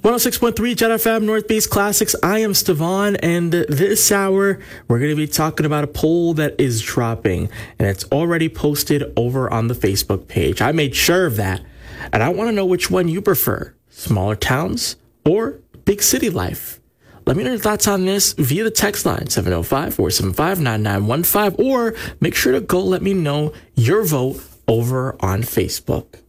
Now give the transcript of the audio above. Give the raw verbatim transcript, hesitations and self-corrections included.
one oh six point three Jet F M Northeast Classics. I am Stevan, and this hour we're going to be talking about a poll that is dropping, and it's already posted over on the Facebook page. I made sure of that, and I want to know which one you prefer, smaller towns or big city life. Let me know your thoughts on this via the text line, seven oh five, four seven five, nine nine one five, or make sure to go let me know your vote over on Facebook.